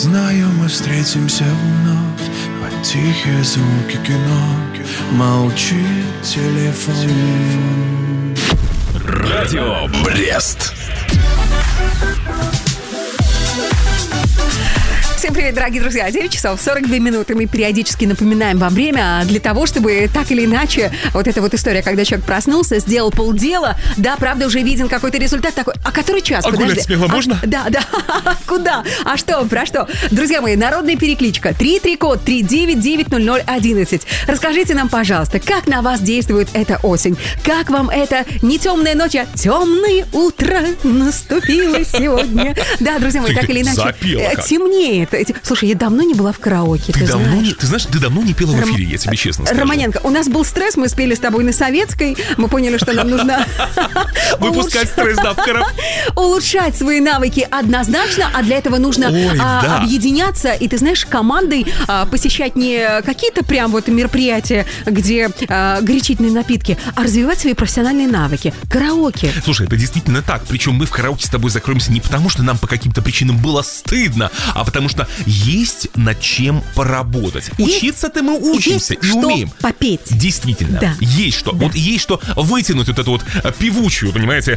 Знаю, мы встретимся вновь под тихие звуки кино. Молчит телефон. Радио Брест. Всем привет, дорогие друзья. 9 часов 42 минуты. Мы периодически напоминаем вам время для того, чтобы так или иначе вот эта вот история, когда человек проснулся, сделал полдела, да, правда, уже виден какой-то результат такой. А который час? А гулять смело можно? Да. Куда? А что? Про что? Друзья мои, народная перекличка 33-код 3990011. Расскажите нам, пожалуйста, как на вас действует эта осень? Как вам это не темная ночь, а темное утро наступило сегодня? Да, друзья мои, так или иначе, темнеет. Слушай, я давно не была в караоке, ты знаешь, ты давно не пела в эфире, я тебе честно скажу. Романенко, у нас был стресс, мы спели с тобой на Советской, мы поняли, что нам нужно выпускать стресс, да, в караоке. Улучшать свои навыки однозначно, а для этого нужно объединяться, и ты знаешь, командой посещать не какие-то прям вот мероприятия, где горячительные напитки, а развивать свои профессиональные навыки. Караоке. Слушай, это действительно так, причем мы в караоке с тобой закроемся не потому, что нам по каким-то причинам было стыдно, а потому что есть над чем поработать. Учиться-то мы учимся и умеем. Попеть. Действительно. Да. Есть что. Да. Вот есть что вытянуть вот эту вот певучую, понимаете,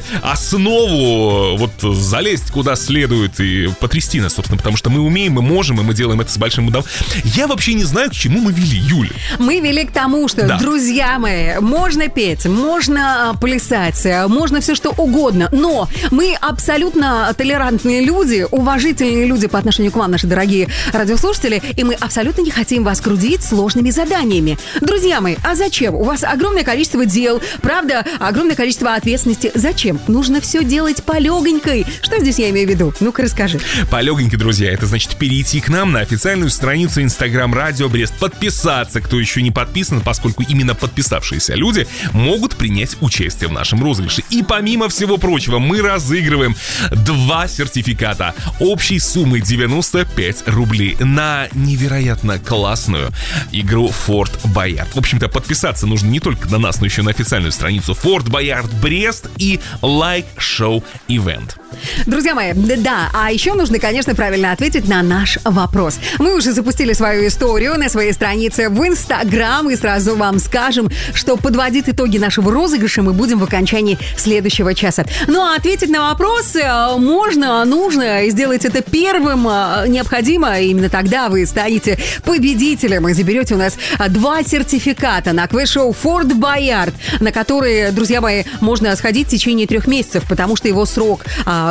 основу, вот залезть куда следует и потрясти нас, собственно, потому что мы умеем, мы можем, и мы делаем это с большим удовольствием. Я вообще не знаю, к чему мы вели, Юля. Мы вели к тому, что, друзья мои, можно петь, можно плясать, можно все что угодно, но мы абсолютно толерантные люди, уважительные люди по отношению к вам, наши дорогие радиослушатели, и мы абсолютно не хотим вас грузить сложными заданиями. Друзья мои, а зачем? У вас огромное количество дел, правда, огромное количество ответственности. Зачем? Нужно все делать полегонькой. Что здесь я имею в виду? Ну-ка, расскажи. Полегонькой, друзья, это значит перейти к нам на официальную страницу Instagram Радио Брест, подписаться, кто еще не подписан, поскольку именно подписавшиеся люди могут принять участие в нашем розыгрыше. И помимо всего прочего, мы разыгрываем 2 сертификата общей суммы 95 рублей на невероятно классную игру Fort Boyard. В общем-то, подписаться нужно не только на нас, но еще на официальную страницу Fort Boyard Брест и Like Show Event. Друзья мои, да, а еще нужно, конечно, правильно ответить на наш вопрос. Мы уже запустили свою историю на своей странице в Инстаграм и сразу вам скажем, что подводить итоги нашего розыгрыша мы будем в окончании следующего часа. Ну, а ответить на вопрос можно, нужно, и сделать это первым необходимо. Именно тогда вы станете победителем и заберете у нас 2 сертификата на квест-шоу Fort Boyard, на которые, друзья мои, можно сходить в течение 3 месяцев, потому что его срок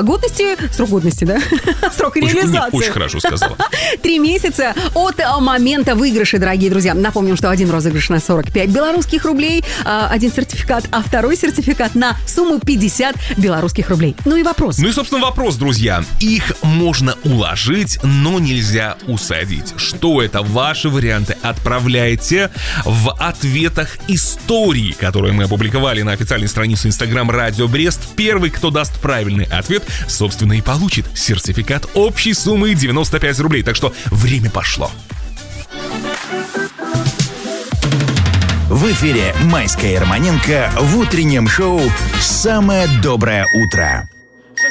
годности, да? Срок реализации. Очень хорошо сказала. 3 месяца от момента выигрыша, дорогие друзья. Напомним, что один розыгрыш на 45 белорусских рублей, 1 сертификат, а 2 сертификат на сумму 50 белорусских рублей. Ну и вопрос. Ну и, собственно, вопрос, друзья. Их можно уложить, но нельзя усадить. Что это? Ваши варианты отправляйте в ответах истории, которые мы опубликовали на официальной странице Instagram Радио Брест. Первый, кто даст правильный ответ, собственно, и получит сертификат общей суммы 95 рублей. Так что время пошло. В эфире Майская и Романенко в утреннем шоу «Самое доброе утро».